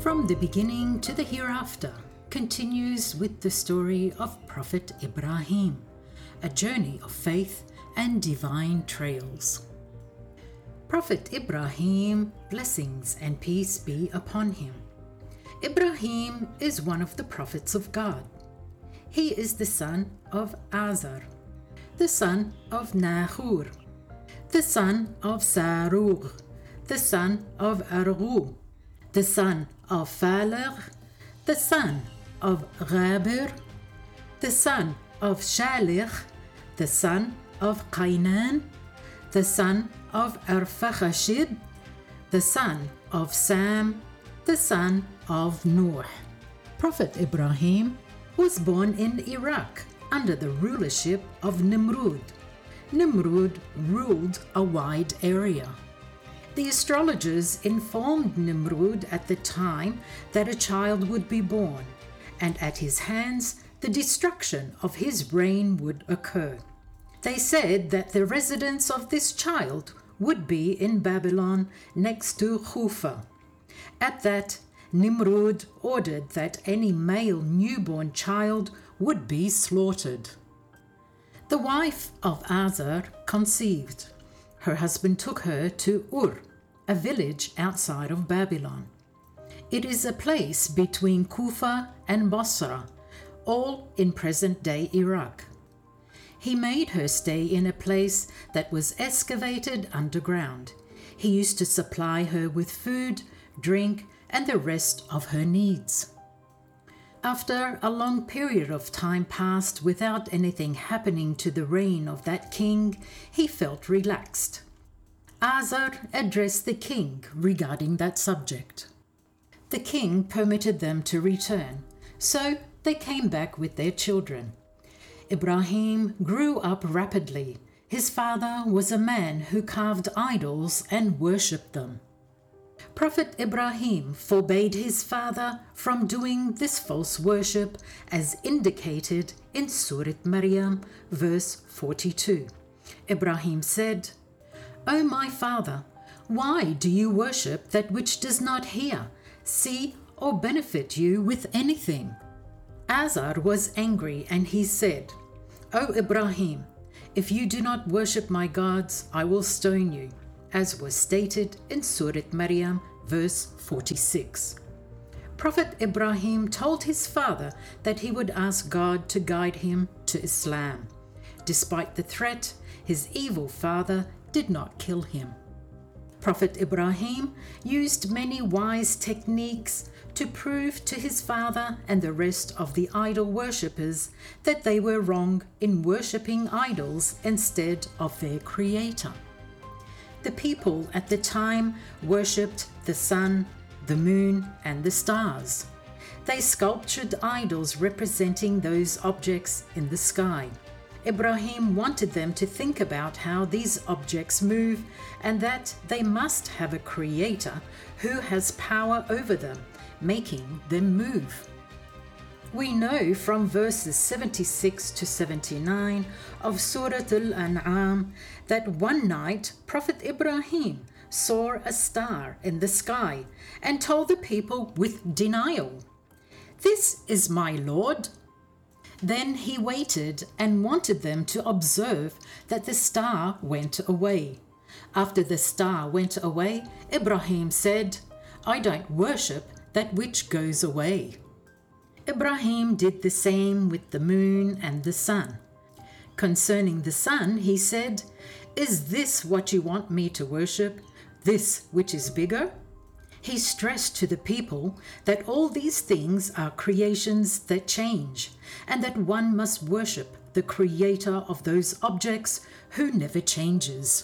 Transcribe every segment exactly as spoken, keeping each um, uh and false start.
From the beginning to the hereafter continues with the story of Prophet Ibrahim, a journey of faith and divine trails. Prophet Ibrahim, blessings and peace be upon him. Ibrahim is one of the prophets of God. He is the son of Azar, the son of Nahur, the son of Sarug, the son of Argu, the son of Falag, the son of Ghabir, the son of Shalikh, the son of Qainan, the son of Arfakhashid, the son of Sam, the son of Nuh. Prophet Ibrahim was born in Iraq under the rulership of Nimrud. Nimrud ruled a wide area. The astrologers informed Nimrud at the time that a child would be born, and at his hands the destruction of his reign would occur. They said that the residence of this child would be in Babylon next to Kufa. At that, Nimrud ordered that any male newborn child would be slaughtered. The wife of Azar conceived. Her husband took her to Ur, a village outside of Babylon. It is a place between Kufa and Basra, all in present-day Iraq. He made her stay in a place that was excavated underground. He used to supply her with food, drink, and the rest of her needs. After a long period of time passed without anything happening to the reign of that king, he felt relaxed. Azar addressed the king regarding that subject. The king permitted them to return, so they came back with their children. Ibrahim grew up rapidly. His father was a man who carved idols and worshipped them. Prophet Ibrahim forbade his father from doing this false worship as indicated in Surah Maryam, verse forty-two. Ibrahim said, "O my father, why do you worship that which does not hear, see, or benefit you with anything?" Azar was angry and he said, "O Ibrahim, if you do not worship my gods, I will stone you," as was stated in Surah Maryam, verse forty-six. Prophet Ibrahim told his father that he would ask God to guide him to Islam. Despite the threat, his evil father did not kill him. Prophet Ibrahim used many wise techniques to prove to his father and the rest of the idol worshippers that they were wrong in worshipping idols instead of their creator. The people at the time worshipped the sun, the moon, and the stars. They sculptured idols representing those objects in the sky. Ibrahim wanted them to think about how these objects move and that they must have a creator who has power over them, making them move. We know from verses seventy-six to seventy-nine of Surah Al-An'am that one night Prophet Ibrahim saw a star in the sky and told the people with denial, "This is my Lord." Then he waited and wanted them to observe that the star went away. After the star went away, Ibrahim said, "I don't worship that which goes away." Ibrahim did the same with the moon and the sun. Concerning the sun, he said, "Is this what you want me to worship, this which is bigger?" He stressed to the people that all these things are creations that change, and that one must worship the creator of those objects who never changes.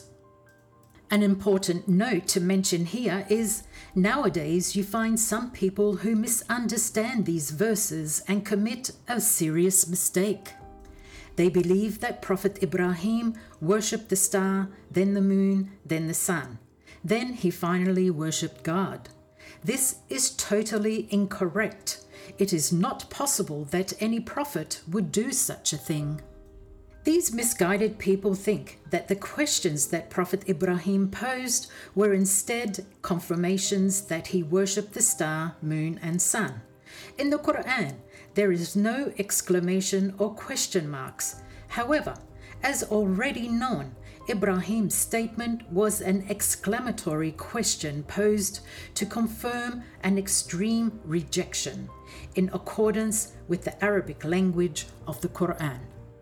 An important note to mention here is, nowadays you find some people who misunderstand these verses and commit a serious mistake. They believe that Prophet Ibrahim worshipped the star, then the moon, then the sun. Then he finally worshipped God. This is totally incorrect. It is not possible that any prophet would do such a thing. These misguided people think that the questions that Prophet Ibrahim posed were instead confirmations that he worshipped the star, moon, and sun. In the Quran, there is no exclamation or question marks. However, as already known, Ibrahim's statement was an exclamatory question posed to confirm an extreme rejection in accordance with the Arabic language of the Quran.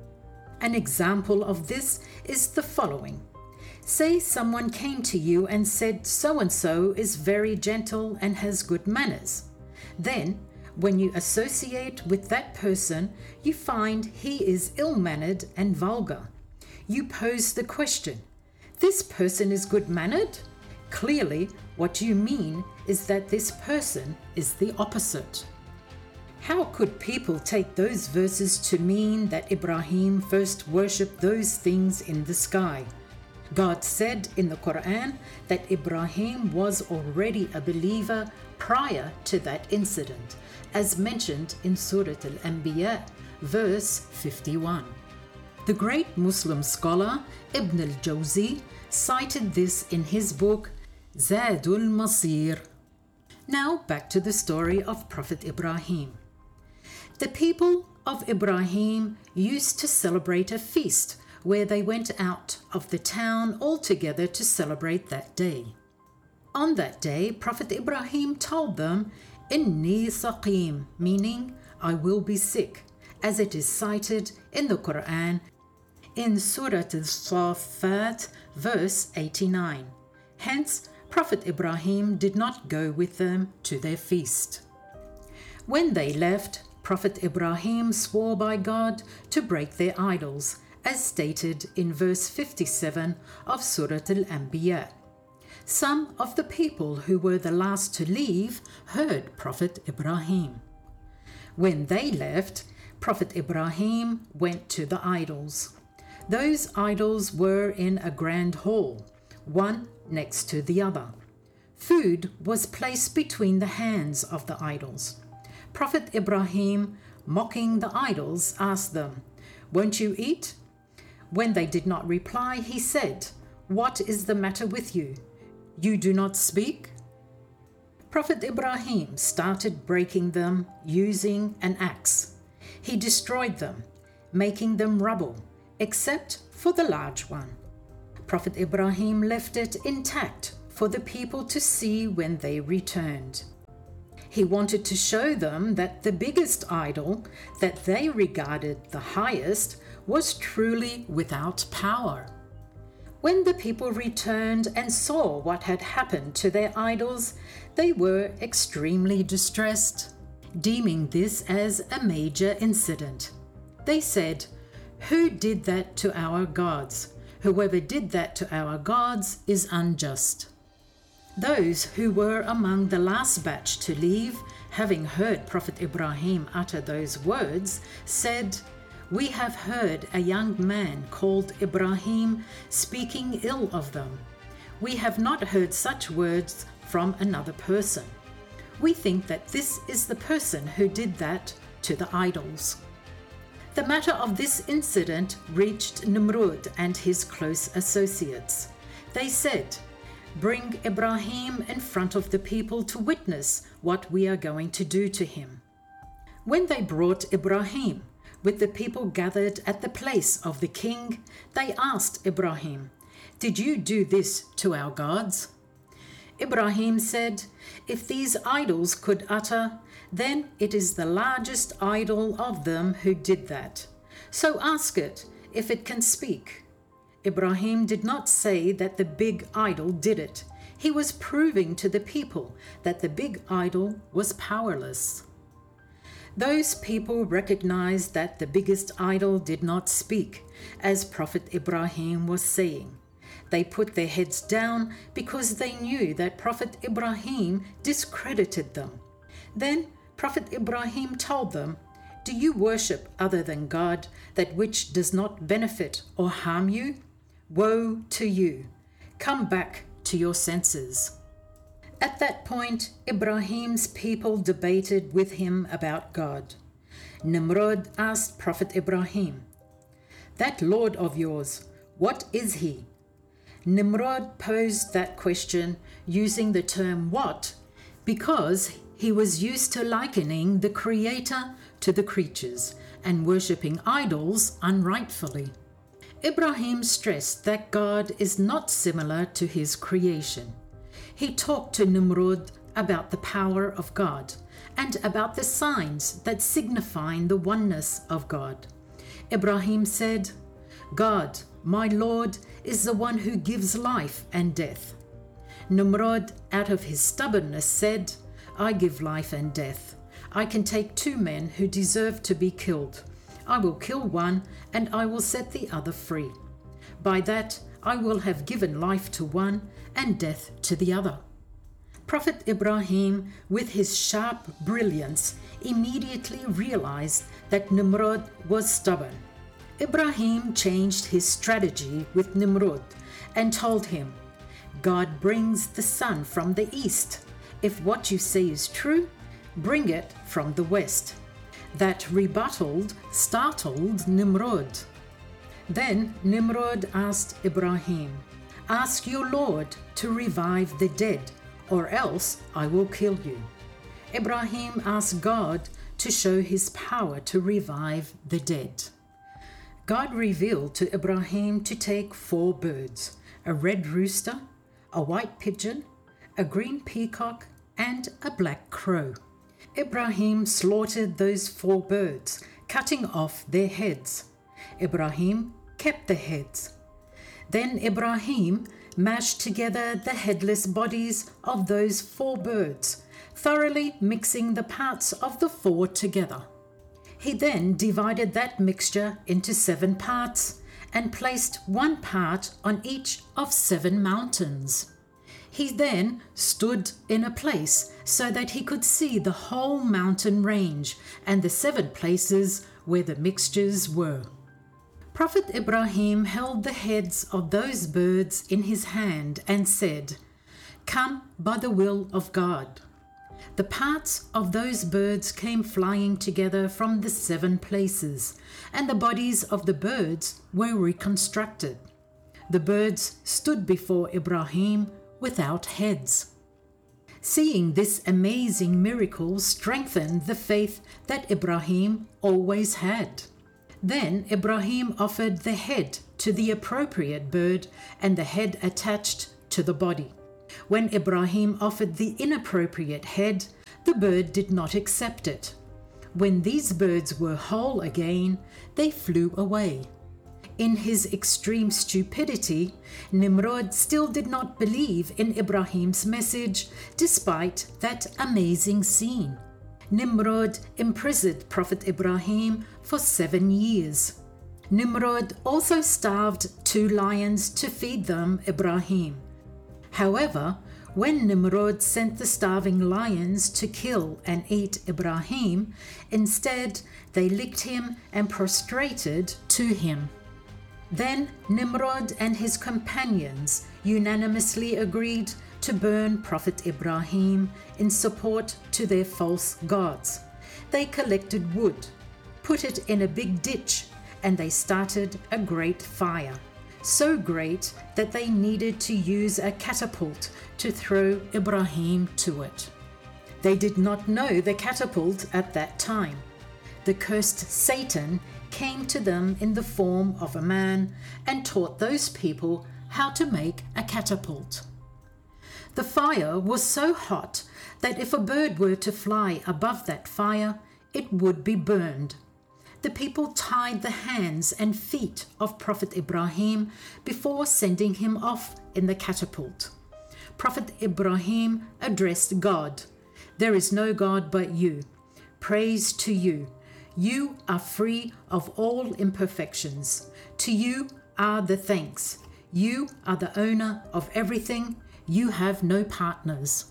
An example of this is the following. Say someone came to you and said so-and-so is very gentle and has good manners. Then, when you associate with that person, you find he is ill-mannered and vulgar. You pose the question, this person is good-mannered? Clearly, what you mean is that this person is the opposite. How could people take those verses to mean that Ibrahim first worshipped those things in the sky? God said in the Quran that Ibrahim was already a believer prior to that incident, as mentioned in Surah Al-Anbiya, verse fifty-one. The great Muslim scholar Ibn al-Jawzi cited this in his book Zadul Masir. Now back to the story of Prophet Ibrahim. The people of Ibrahim used to celebrate a feast where they went out of the town all together to celebrate that day. On that day, Prophet Ibrahim told them, Inni saqim, meaning I will be sick, as it is cited in the Quran in Surah Al-Saffat, verse eighty-nine. Hence, Prophet Ibrahim did not go with them to their feast. When they left, Prophet Ibrahim swore by God to break their idols, as stated in verse fifty-seven of Surah Al-Anbiya. Some of the people who were the last to leave heard Prophet Ibrahim. When they left, Prophet Ibrahim went to the idols. Those idols were in a grand hall, one next to the other. Food was placed between the hands of the idols. Prophet Ibrahim, mocking the idols, asked them, Won't you eat? When they did not reply, he said, What is the matter with you? You do not speak? Prophet Ibrahim started breaking them using an axe. He destroyed them, making them rubble, except for the large one. Prophet Ibrahim left it intact for the people to see when they returned. He wanted to show them that the biggest idol, that they regarded the highest, was truly without power. When the people returned and saw what had happened to their idols, they were extremely distressed, deeming this as a major incident. They said, Who did that to our gods? Whoever did that to our gods is unjust. Those who were among the last batch to leave, having heard Prophet Ibrahim utter those words, said, We have heard a young man called Ibrahim speaking ill of them. We have not heard such words from another person. We think that this is the person who did that to the idols. The matter of this incident reached Nimrod and his close associates. They said, Bring Ibrahim in front of the people to witness what we are going to do to him. When they brought Ibrahim, with the people gathered at the place of the king, they asked Ibrahim, Did you do this to our gods? Ibrahim said, If these idols could utter, then it is the largest idol of them who did that. So ask it if it can speak. Ibrahim did not say that the big idol did it. He was proving to the people that the big idol was powerless. Those people recognized that the biggest idol did not speak, as Prophet Ibrahim was saying. They put their heads down because they knew that Prophet Ibrahim discredited them. Then Prophet Ibrahim told them, Do you worship other than God, that which does not benefit or harm you? Woe to you! Come back to your senses. At that point, Ibrahim's people debated with him about God. Nimrod asked Prophet Ibrahim, That Lord of yours, what is he? Nimrod posed that question using the term what because he was used to likening the creator to the creatures and worshipping idols unrightfully. Ibrahim stressed that God is not similar to his creation. He talked to Nimrod about the power of God and about the signs that signify the oneness of God. Ibrahim said, God, my Lord, is the one who gives life and death. Nimrod, out of his stubbornness, said, I give life and death. I can take two men who deserve to be killed. I will kill one, and I will set the other free. By that, I will have given life to one and death to the other. Prophet Ibrahim, with his sharp brilliance, immediately realized that Nimrod was stubborn. Ibrahim changed his strategy with Nimrod and told him, God brings the sun from the east. If what you say is true, bring it from the west. That rebuttal startled Nimrod. Then Nimrod asked Ibrahim, Ask your Lord to revive the dead, or else I will kill you. Ibrahim asked God to show his power to revive the dead. God revealed to Ibrahim to take four birds, a red rooster, a white pigeon, a green peacock, and a black crow. Ibrahim slaughtered those four birds, cutting off their heads. Ibrahim kept the heads. Then Ibrahim mashed together the headless bodies of those four birds, thoroughly mixing the parts of the four together. He then divided that mixture into seven parts and placed one part on each of seven mountains. He then stood in a place so that he could see the whole mountain range and the seven places where the mixtures were. Prophet Ibrahim held the heads of those birds in his hand and said, Come by the will of God. The parts of those birds came flying together from the seven places, and the bodies of the birds were reconstructed. The birds stood before Ibrahim without heads. Seeing this amazing miracle strengthened the faith that Ibrahim always had. Then Ibrahim offered the head to the appropriate bird and the head attached to the body. When Ibrahim offered the inappropriate head, the bird did not accept it. When these birds were whole again, they flew away. In his extreme stupidity, Nimrod still did not believe in Ibrahim's message, despite that amazing scene. Nimrod imprisoned Prophet Ibrahim for seven years. Nimrod also starved two lions to feed them Ibrahim. However, when Nimrod sent the starving lions to kill and eat Ibrahim, instead they licked him and prostrated to him. Then Nimrod and his companions unanimously agreed to burn Prophet Ibrahim in support to their false gods. They collected wood, put it in a big ditch, and they started a great fire, so great that they needed to use a catapult to throw Ibrahim to it. They did not know the catapult at that time. The cursed Satan came to them in the form of a man and taught those people how to make a catapult. The fire was so hot that if a bird were to fly above that fire, it would be burned. The people tied the hands and feet of Prophet Ibrahim before sending him off in the catapult. Prophet Ibrahim addressed God. There is no God but you. Praise to you. You are free of all imperfections. To you are the thanks. You are the owner of everything. You have no partners.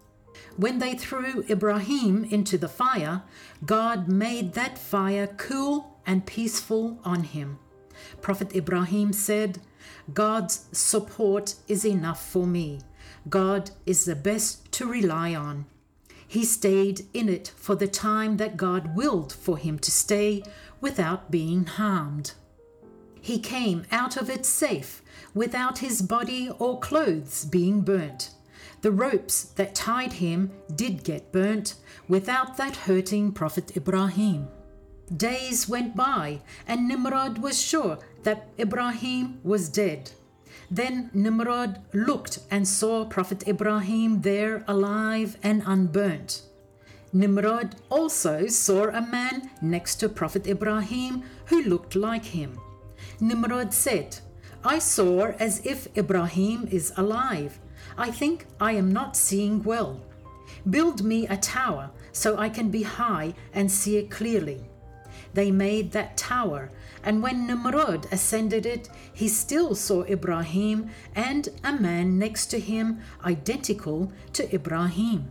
When they threw Ibrahim into the fire, God made that fire cool and peaceful on him. Prophet Ibrahim said, God's support is enough for me. God is the best to rely on. He stayed in it for the time that God willed for him to stay without being harmed. He came out of it safe, without his body or clothes being burnt. The ropes that tied him did get burnt, without that hurting Prophet Ibrahim. Days went by, and Nimrod was sure that Ibrahim was dead. Then Nimrod looked and saw Prophet Ibrahim there alive and unburnt. Nimrod also saw a man next to Prophet Ibrahim who looked like him. Nimrod said, "I saw as if Ibrahim is alive. I think I am not seeing well. Build me a tower so I can be high and see it clearly." They made that tower, and when Nimrod ascended it, he still saw Ibrahim and a man next to him identical to Ibrahim.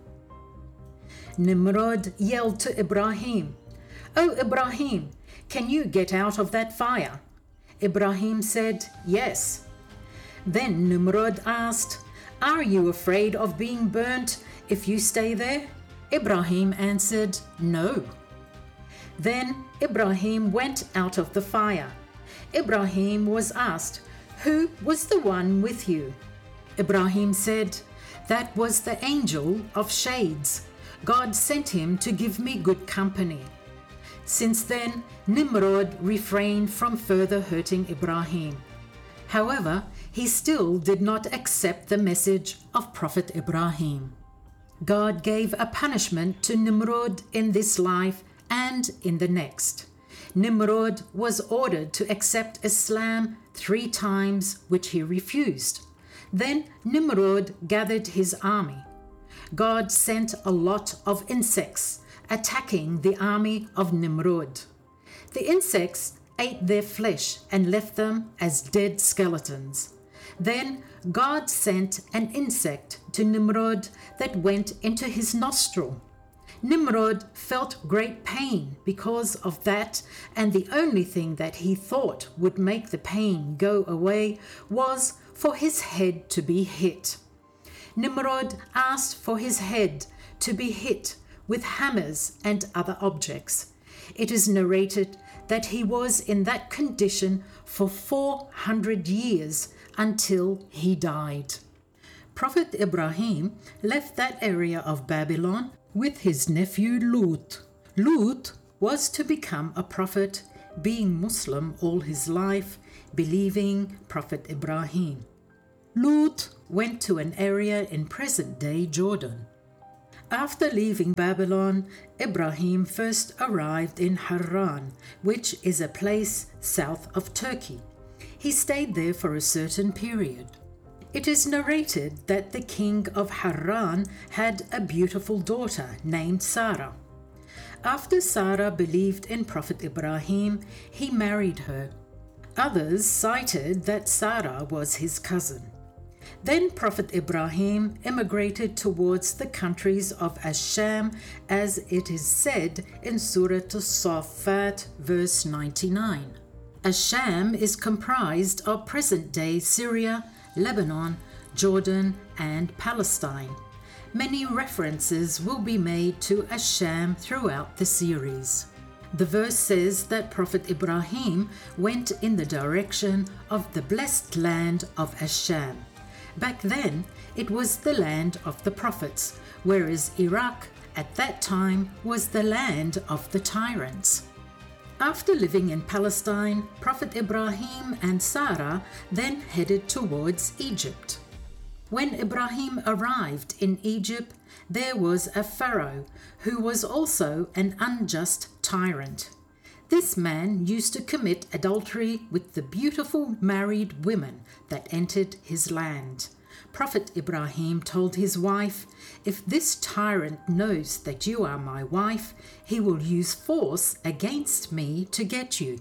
Nimrod yelled to Ibrahim, "Oh Ibrahim, can you get out of that fire?" Ibrahim said, "Yes." Then Nimrod asked, "Are you afraid of being burnt if you stay there?" Ibrahim answered, "No." Then Ibrahim went out of the fire. Ibrahim was asked, "Who was the one with you?" Ibrahim said, "That was the angel of shades. God sent him to give me good company." Since then, Nimrod refrained from further hurting Ibrahim. However, he still did not accept the message of Prophet Ibrahim. God gave a punishment to Nimrod in this life and in the next. Nimrod was ordered to accept Islam three times, which he refused. Then Nimrod gathered his army. God sent a lot of insects attacking the army of Nimrod. The insects ate their flesh and left them as dead skeletons. Then God sent an insect to Nimrod that went into his nostril. Nimrod felt great pain because of that, and the only thing that he thought would make the pain go away was for his head to be hit. Nimrod asked for his head to be hit with hammers and other objects. It is narrated that he was in that condition for four hundred years until he died. Prophet Ibrahim left that area of Babylon with his nephew Lut. Lut was to become a prophet, being Muslim all his life, believing Prophet Ibrahim. Lut went to an area in present-day Jordan. After leaving Babylon, Ibrahim first arrived in Haran, which is a place south of Turkey. He stayed there for a certain period. It is narrated that the king of Haran had a beautiful daughter named Sarah. After Sarah believed in Prophet Ibrahim, he married her. Others cited that Sarah was his cousin. Then Prophet Ibrahim immigrated towards the countries of Ash-Sham, as it is said in Surah As-Saffat, verse ninety-nine. Ash-Sham is comprised of present-day Syria, Lebanon, Jordan, and Palestine. Many references will be made to Ash-Sham throughout the series. The verse says that Prophet Ibrahim went in the direction of the blessed land of Ash-Sham. Back then, it was the land of the prophets, whereas Iraq at that time was the land of the tyrants. After living in Palestine, Prophet Ibrahim and Sarah then headed towards Egypt. When Ibrahim arrived in Egypt, there was a pharaoh who was also an unjust tyrant. This man used to commit adultery with the beautiful married women that entered his land. Prophet Ibrahim told his wife, "If this tyrant knows that you are my wife, he will use force against me to get you."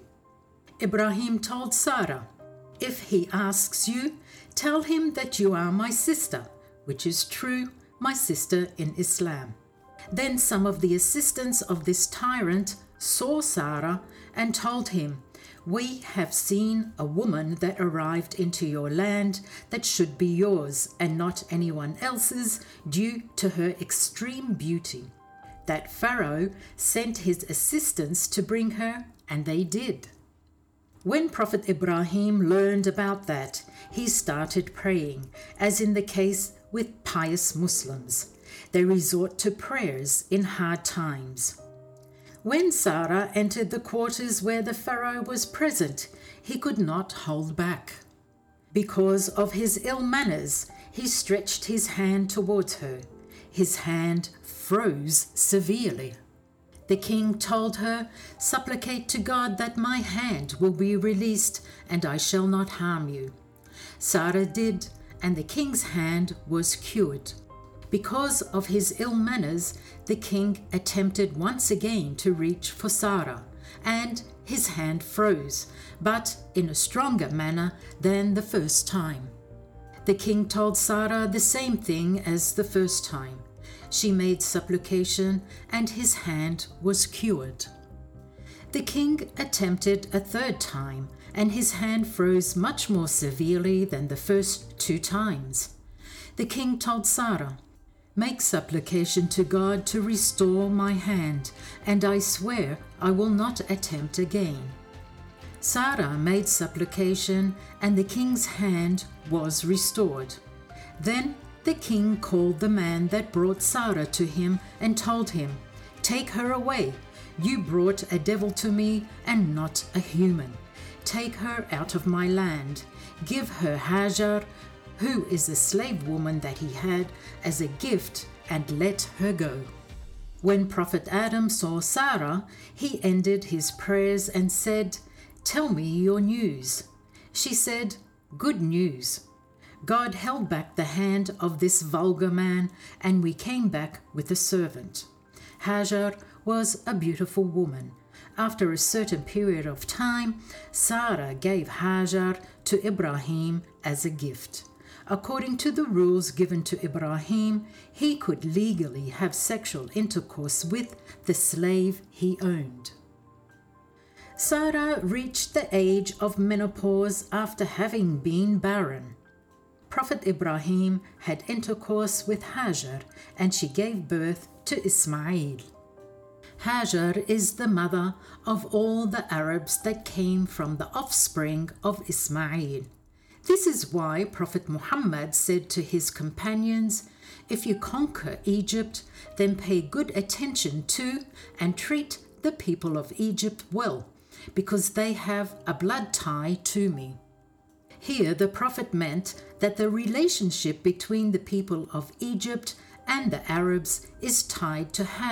Ibrahim told Sarah, "If he asks you, tell him that you are my sister," which is true, my sister in Islam. Then some of the assistants of this tyrant saw Sarah and told him, "We have seen a woman that arrived into your land that should be yours and not anyone else's due to her extreme beauty." That Pharaoh sent his assistants to bring her, and they did. When Prophet Ibrahim learned about that, he started praying, as in the case with pious Muslims. They resort to prayers in hard times. When Sarah entered the quarters where the Pharaoh was present, he could not hold back. Because of his ill manners, he stretched his hand towards her. His hand froze severely. The king told her, "Supplicate to God that my hand will be released and I shall not harm you." Sarah did, and the king's hand was cured. Because of his ill manners, the king attempted once again to reach for Sarah, and his hand froze, but in a stronger manner than the first time. The king told Sarah the same thing as the first time. She made supplication, and his hand was cured. The king attempted a third time, and his hand froze much more severely than the first two times. The king told Sarah, "Make supplication to God to restore my hand, and I swear I will not attempt again." Sarah made supplication, and the king's hand was restored. Then the king called the man that brought Sarah to him and told him, "Take her away. You brought a devil to me and not a human. Take her out of my land. Give her Hajar, who is a slave woman that he had, as a gift, and let her go." When Prophet Adam saw Sarah, he ended his prayers and said, "Tell me your news." She said, "Good news. God held back the hand of this vulgar man, and we came back with a servant." Hajar was a beautiful woman. After a certain period of time, Sarah gave Hajar to Ibrahim as a gift. According to the rules given to Ibrahim, he could legally have sexual intercourse with the slave he owned. Sarah reached the age of menopause after having been barren. Prophet Ibrahim had intercourse with Hajar, and she gave birth to Ismail. Hajar is the mother of all the Arabs that came from the offspring of Ismail. This is why Prophet Muhammad said to his companions, "If you conquer Egypt, then pay good attention to and treat the people of Egypt well, because they have a blood tie to me." Here the Prophet meant that the relationship between the people of Egypt and the Arabs is tied to Hajar.